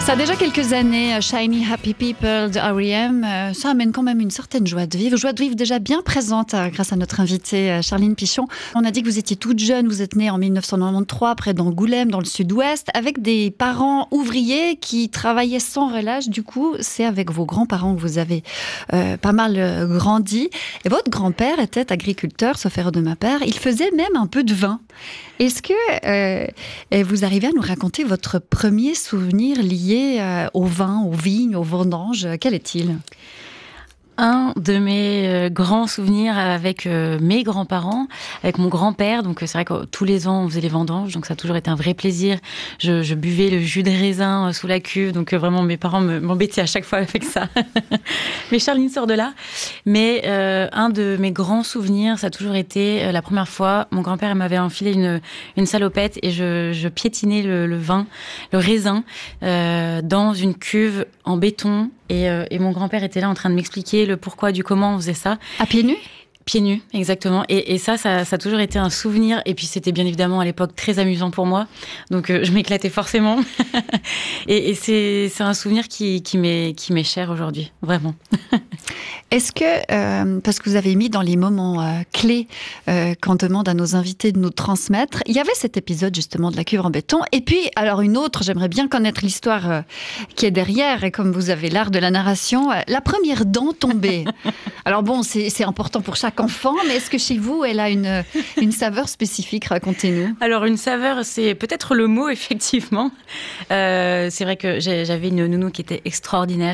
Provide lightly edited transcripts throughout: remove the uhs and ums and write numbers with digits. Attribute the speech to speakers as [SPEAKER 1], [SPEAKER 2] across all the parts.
[SPEAKER 1] Ça a déjà quelques années, Shiny Happy People de R.E.M. Ça amène quand même une certaine joie de vivre déjà bien présente grâce à notre invitée Charline Pichon. On a dit que vous étiez toute jeune, vous êtes née en 1993 près d'Angoulême, dans le sud-ouest, avec des parents ouvriers qui travaillaient sans relâche. Du coup, c'est avec vos grands-parents que vous avez pas mal grandi. Et votre grand-père était agriculteur, sauf erreur de ma part. Il faisait même un peu de vin. Est-ce que vous arrivez à nous raconter votre premier souvenir lié au vin, aux vignes, aux vendanges? Quel est-il?
[SPEAKER 2] Un de mes grands souvenirs avec mes grands-parents, avec mon grand-père. Donc c'est vrai que tous les ans on faisait les vendanges, donc ça a toujours été un vrai plaisir. Je buvais le jus de raisin sous la cuve, donc vraiment mes parents m'embêtaient à chaque fois avec ça. Mais Charline sort de là. Mais un de mes grands souvenirs, ça a toujours été la première fois, mon grand-père m'avait enfilé une salopette et je piétinais le vin, le raisin, dans une cuve en béton. Et mon grand-père était là en train de m'expliquer le pourquoi du comment on faisait ça.
[SPEAKER 1] À pieds nus ?
[SPEAKER 2] Pieds nus, exactement. Et ça a toujours été un souvenir. Et puis, c'était bien évidemment à l'époque très amusant pour moi. Donc, je m'éclatais forcément. et c'est un souvenir qui m'est cher aujourd'hui, vraiment.
[SPEAKER 1] Est-ce que, parce que vous avez mis dans les moments clés qu'on demande à nos invités de nous transmettre, il y avait cet épisode justement de la cuve en béton. Et puis, alors une autre, j'aimerais bien connaître l'histoire qui est derrière. Et comme vous avez l'art de la narration, la première dent tombée. Alors bon, c'est important pour chaque enfant, mais est-ce que chez vous, elle a une saveur spécifique? Racontez-nous.
[SPEAKER 2] Alors, une saveur, c'est peut-être le mot, effectivement. C'est vrai que j'avais une nounou qui était extraordinaire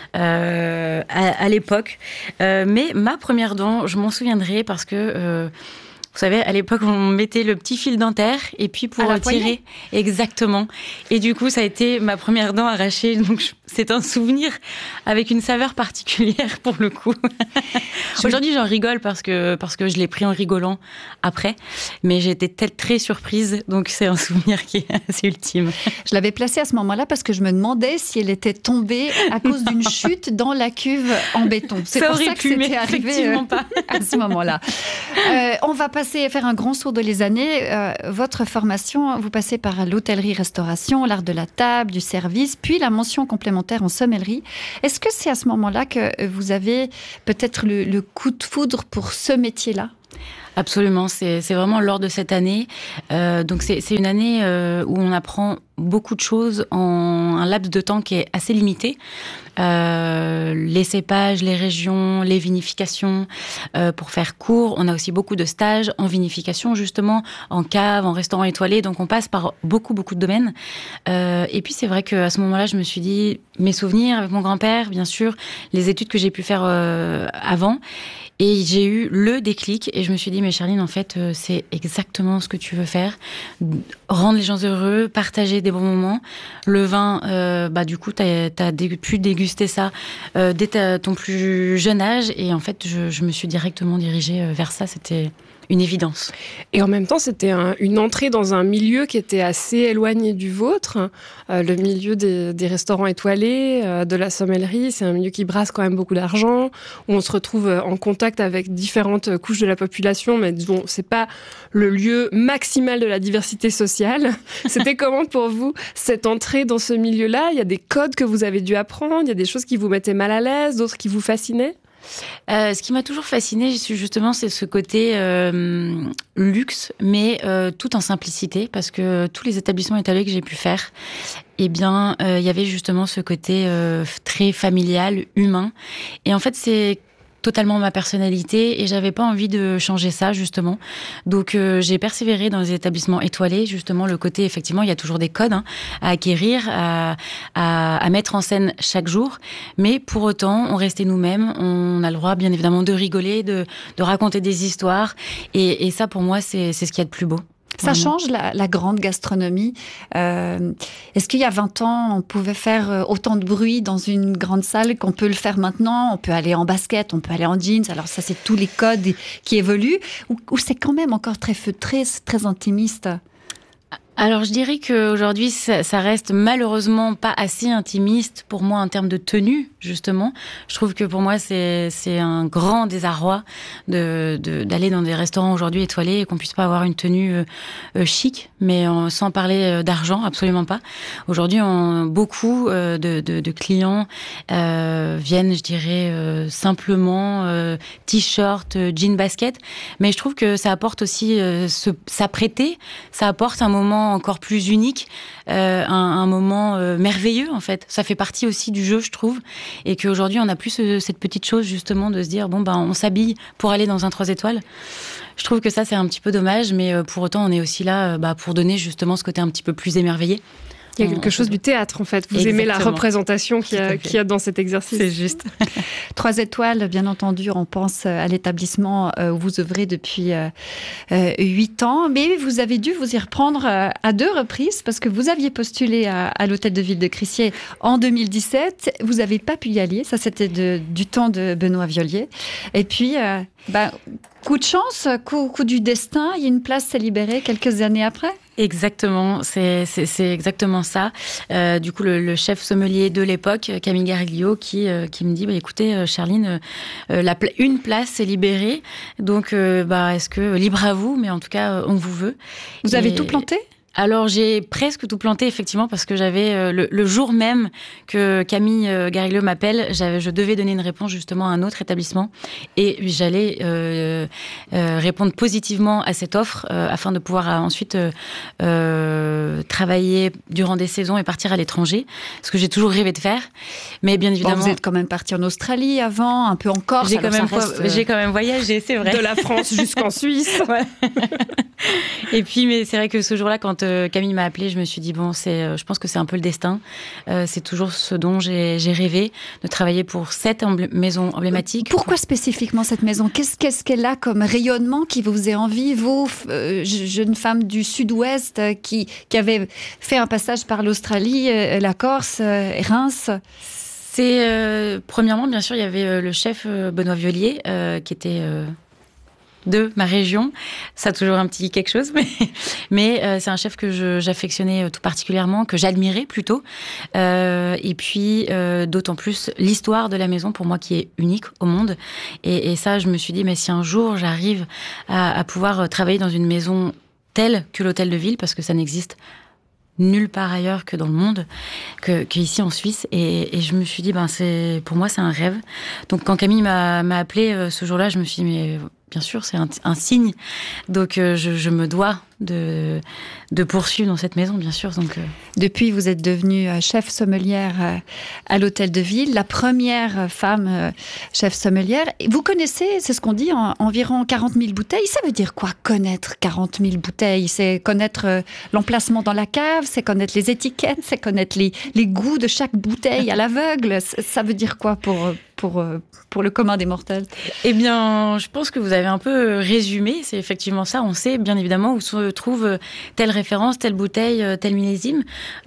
[SPEAKER 2] à l'époque. Mais ma première dent, je m'en souviendrai parce que... vous savez, à l'époque, on mettait le petit fil dentaire et puis pour tirer. Exactement. Et du coup, ça a été ma première dent arrachée. Donc, c'est un souvenir avec une saveur particulière pour le coup. Aujourd'hui, j'en rigole parce que je l'ai pris en rigolant après. Mais j'ai été très surprise. Donc, c'est un souvenir qui est assez ultime.
[SPEAKER 1] Je l'avais placée à ce moment-là parce que je me demandais si elle était tombée à cause d'une chute dans la cuve en béton. C'est pour ça que c'était arrivé à ce moment-là. On va faire un grand saut de les années. Votre formation, vous passez par l'hôtellerie-restauration, l'art de la table, du service, puis la mention complémentaire en sommellerie. Est-ce que c'est à ce moment-là que vous avez peut-être le coup de foudre pour ce métier-là ?
[SPEAKER 2] Absolument, c'est vraiment lors de cette année. Donc c'est une année où on apprend beaucoup de choses en un laps de temps qui est assez limité. Les cépages, les régions, les vinifications. Pour faire court, on a aussi beaucoup de stages en vinification, justement, en cave, en restaurant étoilé. Donc, on passe par beaucoup de domaines. Et puis, c'est vrai qu'à ce moment-là, je me suis dit, mes souvenirs avec mon grand-père, bien sûr, les études que j'ai pu faire avant. Et j'ai eu le déclic et je me suis dit, mais Charline, en fait, c'est exactement ce que tu veux faire. Rendre les gens heureux, partager des bons moments. Le vin, du coup, t'as pu déguster ça dès ton plus jeune âge. Et en fait, je me suis directement dirigée vers ça. C'était une évidence.
[SPEAKER 3] Et en même temps, c'était une entrée dans un milieu qui était assez éloigné du vôtre. Le milieu des restaurants étoilés, de la sommellerie, c'est un milieu qui brasse quand même beaucoup d'argent, où on se retrouve en contact avec différentes couches de la population, mais disons, c'est pas le lieu maximal de la diversité sociale. C'était comment pour vous, cette entrée dans ce milieu-là? Il y a des codes que vous avez dû apprendre, il y a des choses qui vous mettaient mal à l'aise, d'autres qui vous fascinaient?
[SPEAKER 2] Ce qui m'a toujours fascinée, justement, c'est ce côté luxe, mais tout en simplicité, parce que tous les établissements étoilés que j'ai pu faire, eh bien, il y avait justement ce côté très familial, humain. Et en fait, c'est totalement ma personnalité et j'avais pas envie de changer ça, justement. Donc, j'ai persévéré dans les établissements étoilés, justement, le côté, effectivement, il y a toujours des codes à acquérir, à mettre en scène chaque jour. Mais pour autant, on restait nous-mêmes. On a le droit, bien évidemment, de rigoler, de raconter des histoires. Et ça, pour moi, c'est ce qu'il y a de plus beau.
[SPEAKER 1] Ça change la grande gastronomie. Est-ce qu'il y a 20 ans, on pouvait faire autant de bruit dans une grande salle qu'on peut le faire maintenant? On peut aller en basket, on peut aller en jeans. Alors ça, c'est tous les codes qui évoluent. Ou c'est quand même encore très feutré, très intimiste?
[SPEAKER 2] Alors, je dirais qu'aujourd'hui, ça reste malheureusement pas assez intimiste pour moi en termes de tenue, justement. Je trouve que pour moi, c'est un grand désarroi d'aller dans des restaurants aujourd'hui étoilés et qu'on puisse pas avoir une tenue chic, mais sans parler d'argent, absolument pas. Aujourd'hui, beaucoup de clients viennent, je dirais, simplement t-shirt, jean, basket, mais je trouve que ça apporte aussi s'apprêter, ça apporte un moment encore plus unique, un moment merveilleux en fait. Ça fait partie aussi du jeu, je trouve, et qu'aujourd'hui on a plus cette petite chose justement de se dire on s'habille pour aller dans un 3 étoiles. Je trouve que ça c'est un petit peu dommage, mais pour autant on est aussi là pour donner justement ce côté un petit peu plus émerveillé.
[SPEAKER 3] Il y a quelque chose du théâtre, en fait. Vous aimez la représentation qu'il y a dans cet exercice.
[SPEAKER 2] C'est juste.
[SPEAKER 1] 3 étoiles, bien entendu, on pense à l'établissement où vous œuvrez depuis 8 ans. Mais vous avez dû vous y reprendre à 2 reprises parce que vous aviez postulé à l'hôtel de ville de Crissier en 2017. Vous n'avez pas pu y aller. Ça, c'était du temps de Benoît Violier. Et puis, coup de chance, coup du destin, il y a une place s'est libérée quelques années après.
[SPEAKER 2] Exactement, c'est exactement ça. Du coup, le chef sommelier de l'époque, Camille Gariglio, qui me dit écoutez, Charline, une place s'est libérée, donc est-ce que libre à vous, mais en tout cas, on vous veut.
[SPEAKER 1] Vous avez tout planté ?
[SPEAKER 2] Alors, j'ai presque tout planté, effectivement, parce que j'avais, le jour même que Camille Gariglio m'appelle, je devais donner une réponse justement à un autre établissement et j'allais répondre positivement à cette offre afin de pouvoir ensuite travailler durant des saisons et partir à l'étranger, ce que j'ai toujours rêvé de faire. Mais bien évidemment...
[SPEAKER 1] vous êtes quand même parti en Australie avant, un peu en Corse.
[SPEAKER 2] J'ai quand même voyagé, c'est vrai.
[SPEAKER 3] De la France jusqu'en Suisse.
[SPEAKER 2] Ouais. Et puis, mais c'est vrai que ce jour-là, quand Camille m'a appelée, je me suis dit je pense que c'est un peu le destin. C'est toujours ce dont j'ai rêvé, de travailler pour cette maison emblématique.
[SPEAKER 1] Pourquoi spécifiquement cette maison ? Qu'est-ce qu'elle a comme rayonnement qui vous faisait envie, vous, jeune femme du Sud-Ouest qui avait fait un passage par l'Australie, la Corse, Reims ?
[SPEAKER 2] C'est premièrement, bien sûr, il y avait le chef Benoît Violier qui était de ma région. Ça a toujours un petit quelque chose, mais c'est un chef que j'affectionnais tout particulièrement, que j'admirais plutôt. Et puis, d'autant plus, l'histoire de la maison, pour moi, qui est unique au monde. Et ça, je me suis dit, mais si un jour j'arrive à pouvoir travailler dans une maison telle que l'hôtel de ville, parce que ça n'existe nulle part ailleurs que dans le monde, qu'ici en Suisse. Et je me suis dit, pour moi, c'est un rêve. Donc, quand Camille m'a appelée ce jour-là, je me suis dit, mais bien sûr, c'est un signe. Donc, je me dois de poursuivre dans cette maison, bien sûr. Donc,
[SPEAKER 1] Depuis, vous êtes devenue chef sommelière à l'hôtel de ville, la première femme chef sommelière. Vous connaissez, c'est ce qu'on dit, environ 40 000 bouteilles. Ça veut dire quoi, connaître 40 000 bouteilles ? C'est connaître l'emplacement dans la cave, c'est connaître les étiquettes, c'est connaître les goûts de chaque bouteille à l'aveugle. Ça veut dire quoi pour le commun des mortels ?
[SPEAKER 2] Eh bien, je pense que vous avez un peu résumé. C'est effectivement ça. On sait bien évidemment où se trouve telle référence, telle bouteille, tel millésime.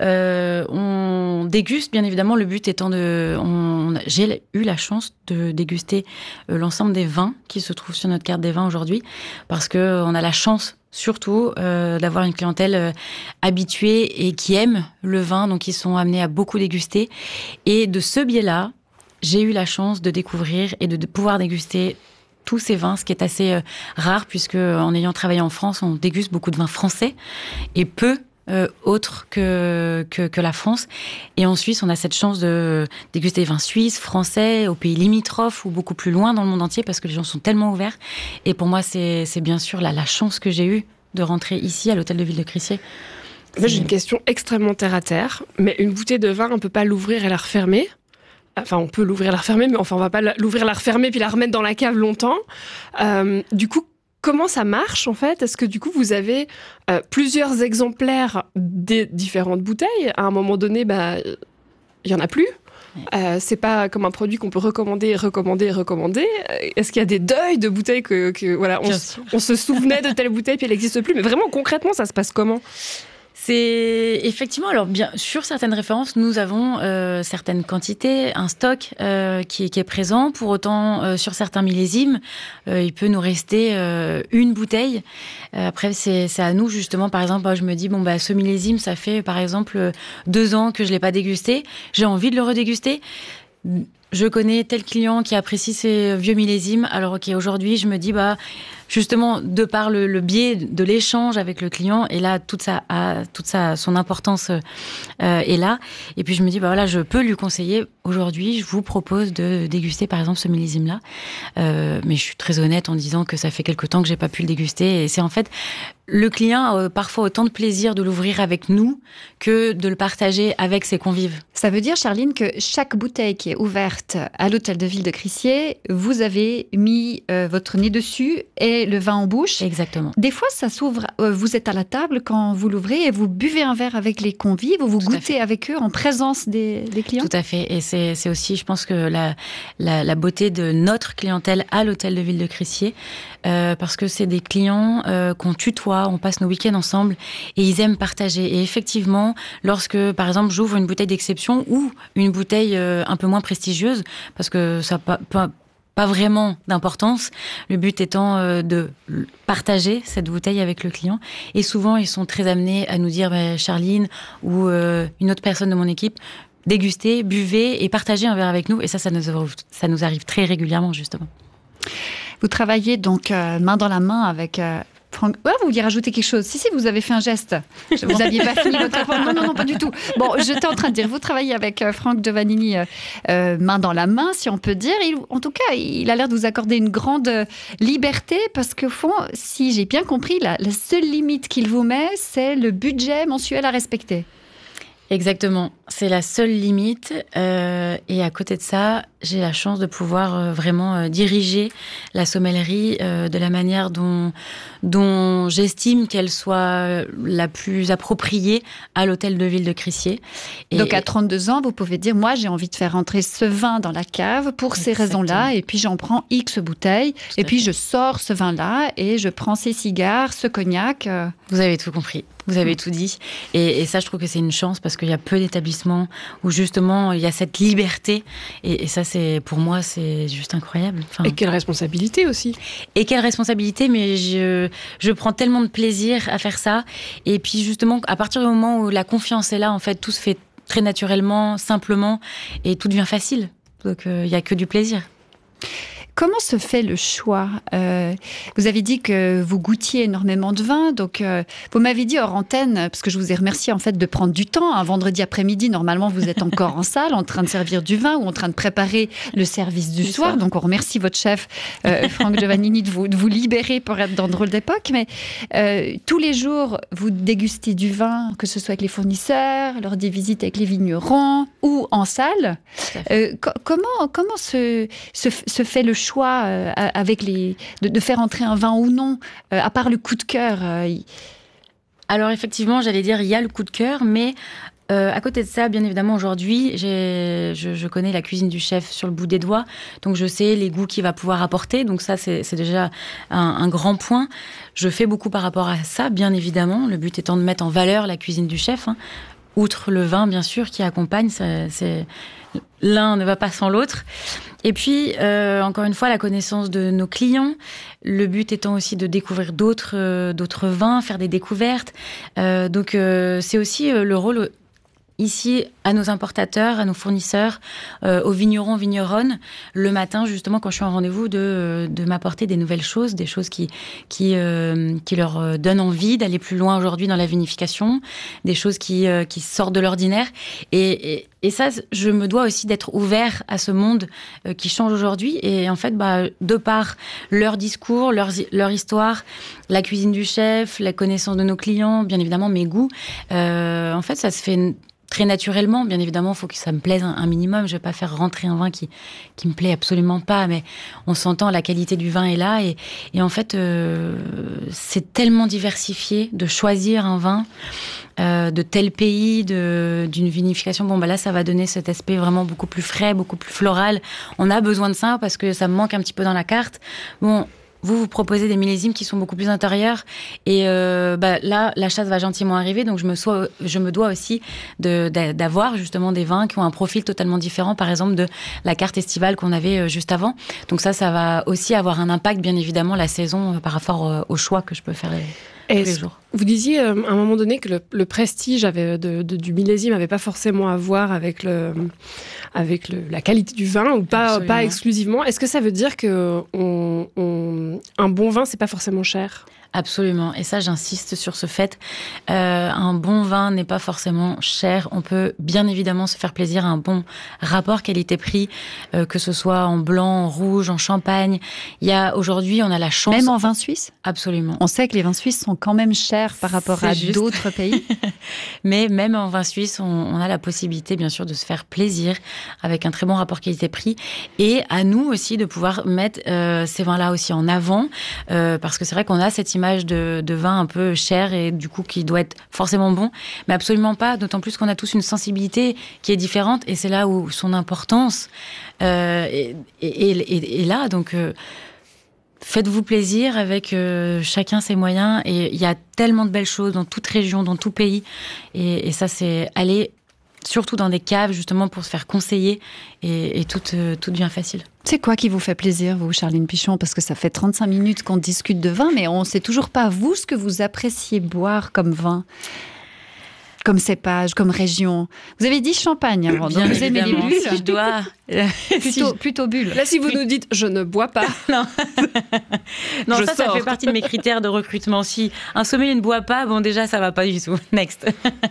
[SPEAKER 2] On déguste, bien évidemment. Le but étant j'ai eu la chance de déguster l'ensemble des vins qui se trouvent sur notre carte des vins aujourd'hui, parce que on a la chance surtout d'avoir une clientèle habituée et qui aime le vin, donc ils sont amenés à beaucoup déguster. Et de ce biais-là, j'ai eu la chance de découvrir et de pouvoir déguster tous ces vins, ce qui est assez rare, puisque en ayant travaillé en France, on déguste beaucoup de vins français et peu autres que la France. Et en Suisse, on a cette chance de déguster des vins suisses, français, aux pays limitrophes ou beaucoup plus loin dans le monde entier, parce que les gens sont tellement ouverts. Et pour moi, c'est bien sûr la chance que j'ai eue de rentrer ici à l'hôtel de ville de Crissier.
[SPEAKER 3] J'ai une question extrêmement terre à terre, mais une bouteille de vin, on ne peut pas l'ouvrir et la refermer. Enfin, on peut l'ouvrir et la refermer, mais enfin, on ne va pas l'ouvrir, la refermer, puis la remettre dans la cave longtemps. Du coup, comment ça marche, en fait ? Est-ce que, du coup, vous avez plusieurs exemplaires des différentes bouteilles ? À un moment donné, il n'y en a plus. C'est pas comme un produit qu'on peut recommander. Est-ce qu'il y a des deuils de bouteilles que voilà, on se souvenait de telle bouteille, puis elle n'existe plus ? Mais vraiment, concrètement, ça se passe comment ?
[SPEAKER 2] C'est effectivement, alors bien sur certaines références, nous avons certaines quantités, un stock qui est présent. Pour autant, sur certains millésimes, il peut nous rester une bouteille. Après, c'est à nous justement. Par exemple, je me dis ce millésime, ça fait par exemple 2 ans que je l'ai pas dégusté. J'ai envie de le redéguster. Je connais tel client qui apprécie ces vieux millésimes. Alors aujourd'hui, je me dis justement, de par le biais de l'échange avec le client, et là, son importance est là. Et puis, je me dis, je peux lui conseiller, aujourd'hui, je vous propose de déguster, par exemple, ce millésime-là. Mais je suis très honnête en disant que ça fait quelque temps que j'ai pas pu le déguster. Et c'est en fait, le client a parfois autant de plaisir de l'ouvrir avec nous que de le partager avec ses convives.
[SPEAKER 1] Ça veut dire, Charline, que chaque bouteille qui est ouverte à l'hôtel de ville de Crissier, vous avez mis votre nez dessus et le vin en bouche.
[SPEAKER 2] Exactement.
[SPEAKER 1] Des fois, ça s'ouvre. Vous êtes à la table quand vous l'ouvrez et vous buvez un verre avec les convives ou vous goûtez avec eux en présence des clients.
[SPEAKER 2] Tout à fait. Et c'est aussi, je pense que la beauté de notre clientèle à l'hôtel de ville de Crissier, parce que c'est des clients qu'on tutoie, on passe nos week-ends ensemble et ils aiment partager. Et effectivement, lorsque, par exemple, j'ouvre une bouteille d'exception ou une bouteille un peu moins prestigieuse, parce que ça pas vraiment d'importance. Le but étant de partager cette bouteille avec le client. Et souvent, ils sont très amenés à nous dire, Charline ou une autre personne de mon équipe, dégustez, buvez et partagez un verre avec nous. Et ça nous arrive très régulièrement, justement.
[SPEAKER 1] Vous travaillez donc main dans la main avec... Franck, vous vouliez rajouter quelque chose? Si, vous avez fait un geste. Vous n'aviez pas fini votre réponse. Non, pas du tout. Bon, j'étais en train de dire, vous travaillez avec Franck Giovannini main dans la main, si on peut dire. En tout cas, il a l'air de vous accorder une grande liberté parce qu'au fond, si j'ai bien compris, la seule limite qu'il vous met, c'est le budget mensuel à respecter.
[SPEAKER 2] Exactement, c'est la seule limite et à côté de ça, j'ai la chance de pouvoir vraiment diriger la sommellerie de la manière dont j'estime qu'elle soit la plus appropriée à l'hôtel de ville de Crissier.
[SPEAKER 1] Donc à 32 ans, vous pouvez dire, moi j'ai envie de faire rentrer ce vin dans la cave pour ces raisons-là et puis j'en prends X bouteilles et puis je sors ce vin-là et je prends ces cigares, ce cognac.
[SPEAKER 2] Vous avez tout compris. Vous avez tout dit. Et ça, je trouve que c'est une chance parce qu'il y a peu d'établissements où justement il y a cette liberté. Et ça, pour moi, c'est juste incroyable.
[SPEAKER 3] Et quelle responsabilité aussi.
[SPEAKER 2] Et quelle responsabilité, mais je prends tellement de plaisir à faire ça. Et puis justement, à partir du moment où la confiance est là, en fait, tout se fait très naturellement, simplement, et tout devient facile. Donc il n'y a que du plaisir.
[SPEAKER 1] Comment se fait le choix ? Vous avez dit que vous goûtiez énormément de vin, donc vous m'avez dit hors antenne, parce que je vous ai remercié en fait de prendre du temps. Un vendredi après-midi, normalement, vous êtes encore en salle, en train de servir du vin ou en train de préparer le service du soir. Donc on remercie votre chef, Franck Giovannini, de vous libérer pour être dans Drôle d'époque. Mais tous les jours, vous dégustez du vin, que ce soit avec les fournisseurs, lors des visites avec les vignerons ou en salle. Comment se fait le choix avec de faire entrer un vin ou non, à part le coup de cœur
[SPEAKER 2] Alors effectivement, j'allais dire, il y a le coup de cœur, mais à côté de ça, bien évidemment, aujourd'hui, je connais la cuisine du chef sur le bout des doigts, donc je sais les goûts qu'il va pouvoir apporter, donc ça, c'est déjà un grand point. Je fais beaucoup par rapport à ça, bien évidemment, le but étant de mettre en valeur la cuisine du chef, hein. Outre le vin, bien sûr, qui accompagne, l'un ne va pas sans l'autre. Et puis, encore une fois, la connaissance de nos clients. Le but étant aussi de découvrir d'autres vins, faire des découvertes. Donc, c'est aussi le rôle ici à nos importateurs, à nos fournisseurs, aux vignerons, vigneronnes, le matin, justement, quand je suis en rendez-vous, de m'apporter des nouvelles choses, des choses qui leur donnent envie d'aller plus loin aujourd'hui dans la vinification, des choses qui sortent de l'ordinaire. Et ça, je me dois aussi d'être ouvert à ce monde qui change aujourd'hui. Et en fait, de par leur discours, leur histoire, la cuisine du chef, la connaissance de nos clients, bien évidemment mes goûts, en fait, ça se fait très naturellement. Bien évidemment, il faut que ça me plaise un minimum. Je ne vais pas faire rentrer un vin qui me plaît absolument pas, mais on s'entend, la qualité du vin est là. Et en fait, c'est tellement diversifié de choisir un vin de tel pays, d'une vinification. Bon, là, ça va donner cet aspect vraiment beaucoup plus frais, beaucoup plus floral. On a besoin de ça parce que ça me manque un petit peu dans la carte. Bon, vous proposez des millésimes qui sont beaucoup plus intérieurs. Et là, la chasse va gentiment arriver, donc je me dois aussi d'avoir justement des vins qui ont un profil totalement différent, par exemple de la carte estivale qu'on avait juste avant. Donc ça va aussi avoir un impact, bien évidemment, la saison par rapport au choix que je peux faire tous les jours.
[SPEAKER 3] Vous disiez à un moment donné que le prestige du millésime n'avait pas forcément à voir avec la qualité du vin, ou pas exclusivement. Est-ce que ça veut dire que un bon vin, c'est pas forcément cher ?
[SPEAKER 2] Absolument. Et ça, j'insiste sur ce fait. Un bon vin n'est pas forcément cher. On peut bien évidemment se faire plaisir à un bon rapport qualité-prix, que ce soit en blanc, en rouge, en champagne. Aujourd'hui, on a la chance...
[SPEAKER 1] Même en vin suisse ?
[SPEAKER 2] Absolument.
[SPEAKER 1] On sait que les vins suisses sont quand même chers par rapport à d'autres pays.
[SPEAKER 2] Mais même en vin suisse, on a la possibilité, bien sûr, de se faire plaisir avec un très bon rapport qualité-prix. Et à nous aussi de pouvoir mettre ces vins-là aussi en avant, parce que c'est vrai qu'on a cette image de vin un peu cher et du coup qui doit être forcément bon, mais absolument pas, d'autant plus qu'on a tous une sensibilité qui est différente, et c'est là où son importance est là. Donc faites-vous plaisir avec chacun ses moyens, et il y a tellement de belles choses dans toute région, dans tout pays, et ça, c'est aller surtout dans des caves, justement, pour se faire conseiller, et tout devient facile.
[SPEAKER 1] C'est quoi qui vous fait plaisir, vous, Charline Pichon ? Parce que ça fait 35 minutes qu'on discute de vin, mais on ne sait toujours pas, vous, ce que vous appréciez boire comme vin, comme cépage, comme région. Vous avez dit champagne avant, donc vous aimez les bulles.
[SPEAKER 2] Si je dois...
[SPEAKER 1] plutôt bulles.
[SPEAKER 3] Là, si vous nous dites « je ne bois pas »,
[SPEAKER 2] non, ça fait partie de mes critères de recrutement. Si un sommelier ne boit pas, bon, déjà, ça va pas du tout. Next.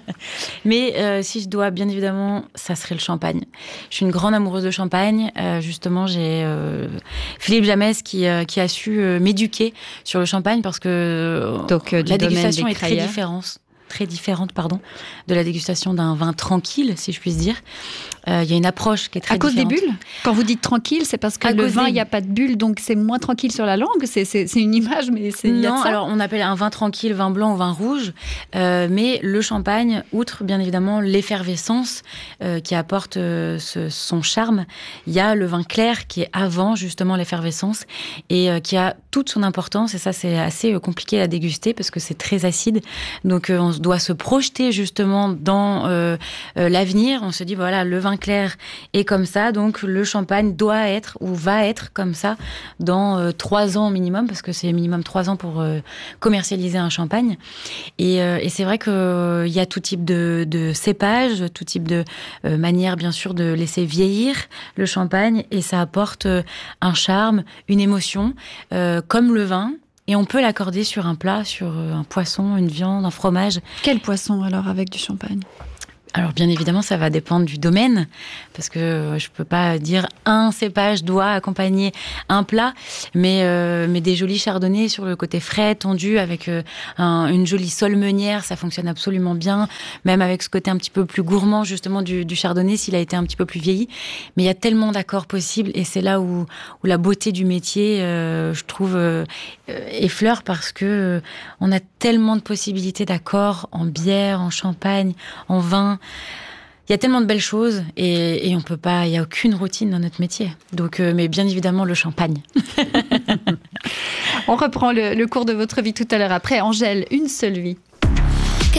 [SPEAKER 2] Mais si je dois, bien évidemment, ça serait le champagne. Je suis une grande amoureuse de champagne. Justement, j'ai Philippe Jamès qui a su m'éduquer sur le champagne, parce que la dégustation est très différente de la dégustation d'un vin tranquille, si je puisse dire. Il y a une approche qui est très différente.
[SPEAKER 1] À cause des bulles ? Quand vous dites tranquille, c'est parce que le vin, il n'y a pas de bulles, donc c'est moins tranquille sur la langue ? C'est une image, mais c'est...
[SPEAKER 2] Non, alors on appelle un vin tranquille, vin blanc ou vin rouge, mais le champagne, outre bien évidemment l'effervescence qui apporte son charme, il y a le vin clair qui est avant justement l'effervescence, et qui a toute son importance, et ça c'est assez compliqué à déguster parce que c'est très acide, donc on doit se projeter justement dans l'avenir. On se dit voilà, le vin clair est comme ça, donc le champagne doit être ou va être comme ça dans 3 ans minimum, parce que c'est minimum 3 ans pour commercialiser un champagne. Et c'est vrai qu'il y a tout type de cépage, tout type de manière bien sûr de laisser vieillir le champagne, et ça apporte un charme, une émotion, comme le vin. Et on peut l'accorder sur un plat, sur un poisson, une viande, un fromage.
[SPEAKER 1] Quel poisson alors avec du champagne ?
[SPEAKER 2] Alors bien évidemment, ça va dépendre du domaine, parce que je peux pas dire un cépage doit accompagner un plat, mais des jolis chardonnays sur le côté frais, tendu, avec une jolie solmenière, ça fonctionne absolument bien, même avec ce côté un petit peu plus gourmand justement du chardonnay s'il a été un petit peu plus vieilli. Mais il y a tellement d'accords possibles, et c'est là où la beauté du métier, je trouve, effleure, parce que on a tellement de possibilités d'accords en bière, en champagne, en vin. Il y a tellement de belles choses, et on peut pas, il y a aucune routine dans notre métier. Donc, mais bien évidemment, le champagne.
[SPEAKER 1] On reprend le cours de votre vie tout à l'heure après. Angèle, Une seule vie.